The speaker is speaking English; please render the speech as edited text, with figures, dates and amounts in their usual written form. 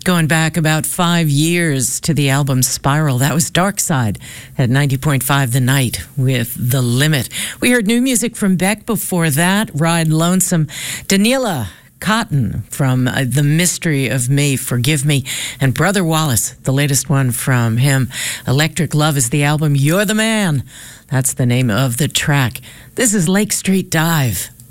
Going back about 5 years to the album Spiral. That was Dark Side at 90.5 The Night with The Limit. We heard new music from Beck before that. Ride Lonesome. Daniela Cotton from The Mystery of Me, Forgive Me. And Brother Wallace, the latest one from him. Electric Love is the album. You're the Man. That's the name of the track. This is Lake Street Dive.